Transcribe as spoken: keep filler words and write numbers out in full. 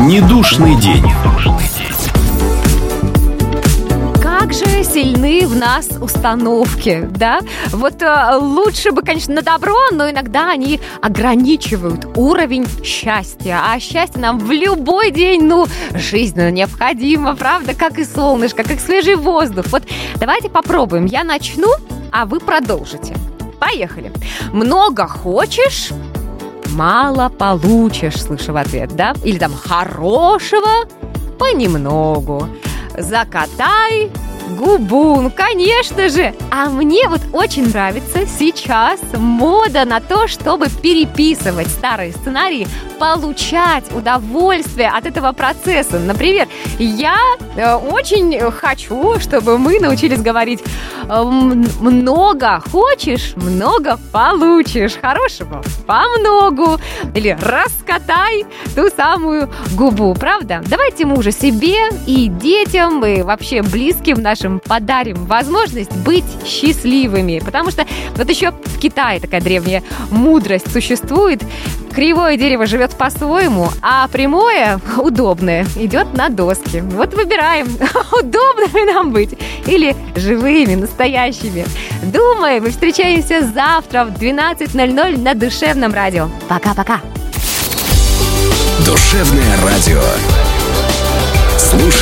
Недушный день. Как же сильны в нас установки, да? Вот э, лучше бы, конечно, на добро, но иногда они ограничивают уровень счастья. А счастье нам в любой день, ну, жизненно необходимо, правда? Как и солнышко, как свежий воздух. Вот давайте попробуем. Я начну, а вы продолжите. Поехали. Много хочешь, мало получишь, слышу в ответ, да? Или там хорошего понемногу. Закатай губу, ну, конечно же. А мне вот очень нравится сейчас мода на то, чтобы переписывать старые сценарии, получать удовольствие от этого процесса. Например, я э, очень хочу, чтобы мы научились говорить э, много хочешь, много получишь. Хорошего помногу. Или раскатай ту самую губу, правда? Давайте мы уже себе и детям, и вообще близким нашим подарим возможность быть счастливыми. Потому что вот еще в Китае такая древняя мудрость существует. Кривое дерево живет по-своему, а прямое, удобное, идет на доски. Вот выбираем, удобными нам быть или живыми, настоящими. Думаем, мы встречаемся завтра в двенадцать ноль ноль на Душевном радио. Пока-пока. Душевное радио. Слушай